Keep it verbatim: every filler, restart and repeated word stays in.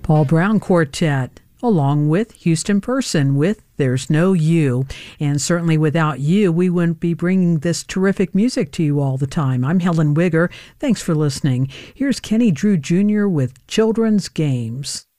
Paul Brown Quartet, along with Houston Person with There's No You. And certainly without you, we wouldn't be bringing this terrific music to you all the time. I'm Helen Wigger. Thanks for listening. Here's Kenny Drew Junior with Children's Games.